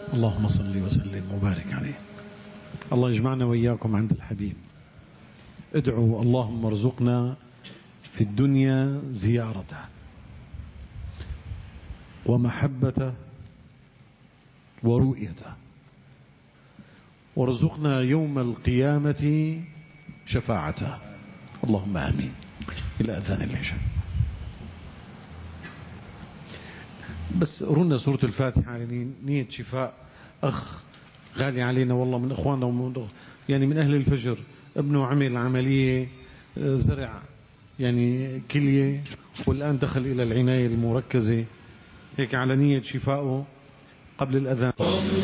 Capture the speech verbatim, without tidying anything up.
اللهم صل وسلم وبارك عليه. الله يجمعنا وإياكم عند الحبيب. ادعوا اللهم ارزقنا في الدنيا زيارته ومحبته ورؤيته، وارزقنا يوم القيامة شفاعته. اللهم آمين. إلى أذان العشاء. بس قرونا سورة الفاتحة يعني نية شفاء أخ غالي علينا والله، من إخواننا ومن يعني من أهل الفجر، ابنه عمل عملية زرع يعني كلية والآن دخل إلى العناية المركزة، هيك على نية شفائه قبل الأذان.